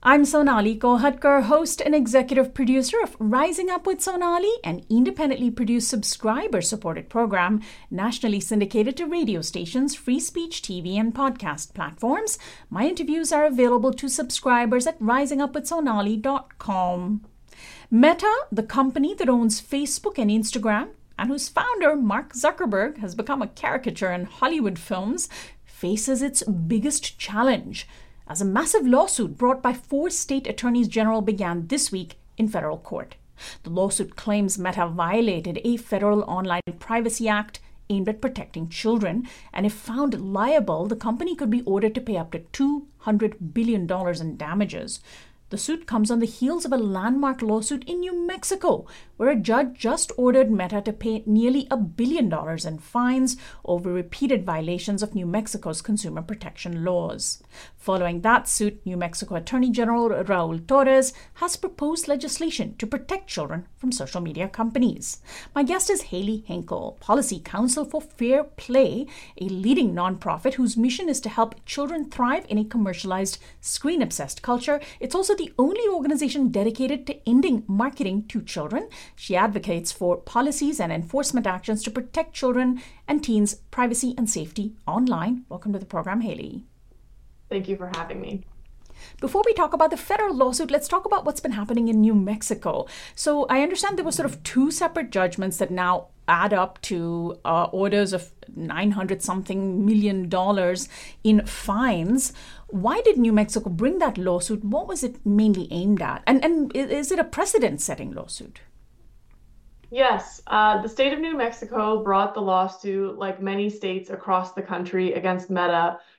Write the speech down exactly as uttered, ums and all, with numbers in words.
I'm Sonali Kolhatkar, host and executive producer of Rising Up with Sonali, an independently produced subscriber-supported program nationally syndicated to radio stations, free speech T V, and podcast platforms. My interviews are available to subscribers at rising up with sonali dot com. Meta, the company that owns Facebook and Instagram, and whose founder, Mark Zuckerberg, has become a caricature in Hollywood films, faces its biggest challenge as a massive lawsuit brought by four state attorneys general began this week in federal court. The lawsuit claims Meta violated a federal Online Privacy Act aimed at protecting children, and if found liable, the company could be ordered to pay up to two hundred billion dollars in damages. The suit comes on the heels of a landmark lawsuit in New Mexico, where a judge just ordered Meta to pay nearly a billion dollars in fines over repeated violations of New Mexico's consumer protection laws. Following that suit, New Mexico Attorney General Raul Torres has proposed legislation to protect children from social media companies. My guest is Haley Hinkle, Policy Counsel for Fair Play, a leading nonprofit whose mission is to help children thrive in a commercialized, screen-obsessed culture. It's also the only organization dedicated to ending marketing to children. She advocates for policies and enforcement actions to protect children and teens' privacy and safety online. Welcome to the program, Haley. Thank you for having me. Before we talk about the federal lawsuit, let's talk about what's been happening in New Mexico. So I understand there were sort of two separate judgments that now add up to uh, orders of nine hundred something million dollars in fines. Why did New Mexico bring that lawsuit? What was it mainly aimed at? And, and is it a precedent-setting lawsuit? Yes, uh, the state of New Mexico brought the lawsuit, like many states across the country, against Meta